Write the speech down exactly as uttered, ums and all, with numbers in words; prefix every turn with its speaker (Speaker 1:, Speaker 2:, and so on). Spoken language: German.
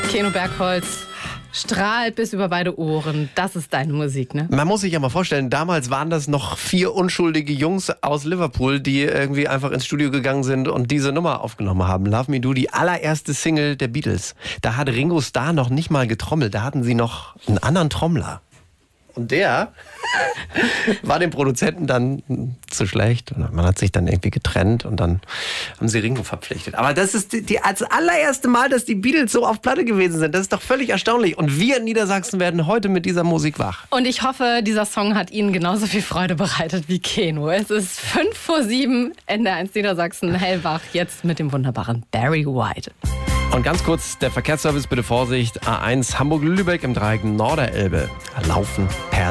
Speaker 1: Keno Bergholz strahlt bis über beide Ohren. Das ist deine Musik, ne?
Speaker 2: Man muss sich ja mal vorstellen, damals waren das noch vier unschuldige Jungs aus Liverpool, die irgendwie einfach ins Studio gegangen sind und diese Nummer aufgenommen haben. Love Me Do, die allererste Single der Beatles. Da hat Ringo Starr noch nicht mal getrommelt, da hatten sie noch einen anderen Trommler. Und der war dem Produzenten dann zu schlecht. Und man hat sich dann irgendwie getrennt und dann haben sie Ringo verpflichtet. Aber das ist die, die, das allererste Mal, dass die Beatles so auf Platte gewesen sind. Das ist doch völlig erstaunlich. Und wir in Niedersachsen werden heute mit dieser Musik wach.
Speaker 1: Und ich hoffe, dieser Song hat Ihnen genauso viel Freude bereitet wie Keno. Es ist fünf vor sieben, N D R eins Niedersachsen, hellwach, jetzt mit dem wunderbaren Barry White.
Speaker 2: Und ganz kurz, der Verkehrsservice, bitte Vorsicht. A eins Hamburg-Lübeck im Dreieck Norderelbe. Laufen per